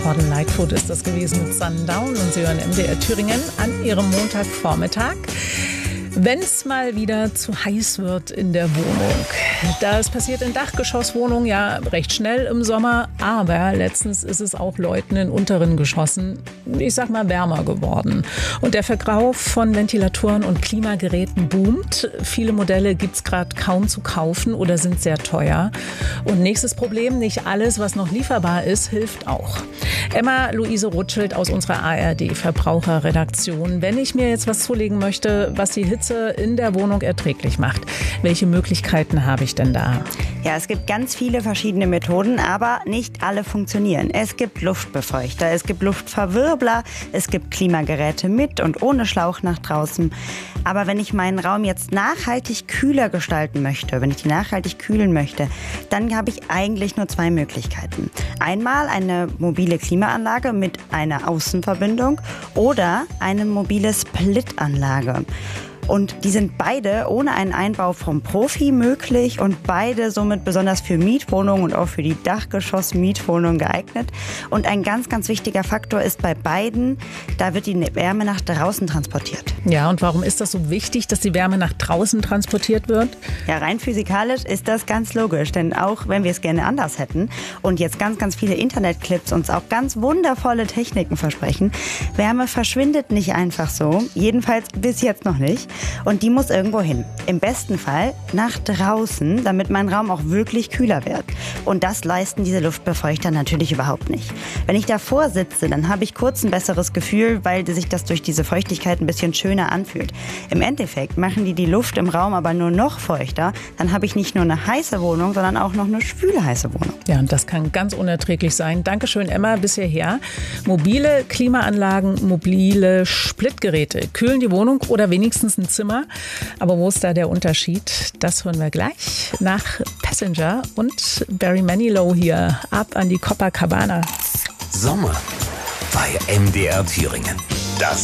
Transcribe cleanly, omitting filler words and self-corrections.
Gordon Lightfoot ist das gewesen mit Sundown und Sie hören MDR Thüringen an Ihrem Montagvormittag. Wenn es mal wieder zu heiß wird in der Wohnung, das passiert in Dachgeschosswohnungen ja recht schnell im Sommer, aber letztens ist es auch Leuten in unteren Geschossen, ich sag mal, wärmer geworden. Und der Verkauf von Ventilatoren und Klimageräten boomt. Viele Modelle gibt es gerade kaum zu kaufen oder sind sehr teuer. Und nächstes Problem, nicht alles, was noch lieferbar ist, hilft auch. Emma-Luise Rothschild aus unserer ARD-Verbraucherredaktion. Wenn ich mir jetzt was zulegen möchte, was die Hitze in der Wohnung erträglich macht, welche Möglichkeiten habe ich denn da? Ja, es gibt ganz viele verschiedene Methoden, aber nicht alle funktionieren. Es gibt Luftbefeuchter, es gibt Luftverwirbler, es gibt Klimageräte mit und ohne Schlauch nach draußen. Aber wenn ich meinen Raum jetzt nachhaltig kühler gestalten möchte, wenn ich die nachhaltig kühlen möchte, dann habe ich eigentlich nur zwei Möglichkeiten. Einmal eine mobile Klimaanlage mit einer Außenverbindung oder eine mobile Splitanlage. Und die sind beide ohne einen Einbau vom Profi möglich und beide somit besonders für Mietwohnungen und auch für die Dachgeschoss-Mietwohnungen geeignet. Und ein ganz, ganz wichtiger Faktor ist bei beiden, da wird die Wärme nach draußen transportiert. Ja, und warum ist das so wichtig, dass die Wärme nach draußen transportiert wird? Ja, rein physikalisch ist das ganz logisch, denn auch wenn wir es gerne anders hätten und jetzt ganz, ganz viele Internetclips uns auch ganz wundervolle Techniken versprechen, Wärme verschwindet nicht einfach so, jedenfalls bis jetzt noch nicht. Und die muss irgendwo hin. Im besten Fall nach draußen, damit mein Raum auch wirklich kühler wird. Und das leisten diese Luftbefeuchter natürlich überhaupt nicht. Wenn ich davor sitze, dann habe ich kurz ein besseres Gefühl, weil sich das durch diese Feuchtigkeit ein bisschen schöner anfühlt. Im Endeffekt machen die Luft im Raum aber nur noch feuchter. Dann habe ich nicht nur eine heiße Wohnung, sondern auch noch eine schwüle heiße Wohnung. Ja, und das kann ganz unerträglich sein. Dankeschön, Emma, bis hierher. Mobile Klimaanlagen, mobile Splitgeräte kühlen die Wohnung oder wenigstens ein Zimmer. Aber wo ist da der Unterschied? Das hören wir gleich nach Passenger und Barry Manilow hier ab an die Copacabana. Sommer bei MDR Thüringen. Das